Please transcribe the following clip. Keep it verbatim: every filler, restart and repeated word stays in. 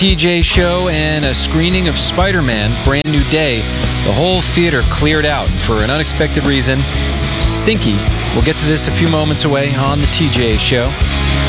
T J Show and a screening of Spider-Man, Brand New Day, the whole theater cleared out for an unexpected reason. Stinky. We'll get to this a few moments away on the T J Show.